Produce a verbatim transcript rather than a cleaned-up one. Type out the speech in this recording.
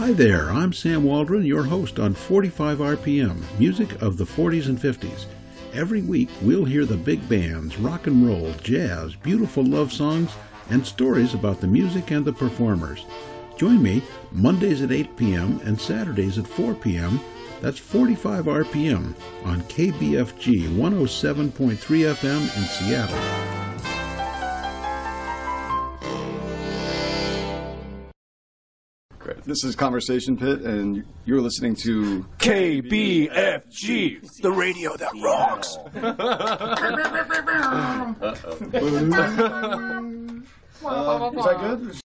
Hi there, I'm Sam Waldron, your host on forty-five R P M, music of the forties and fifties. Every week we'll hear the big bands, rock and roll, jazz, beautiful love songs, and stories about the music and the performers. Join me Mondays at eight p.m. and Saturdays at four p.m. That's forty-five R P M on K B F G one oh seven point three F M in Seattle. Great. This is Conversation Pit, and you're listening to K B F G, the radio that rocks. Uh-oh. uh, is that good?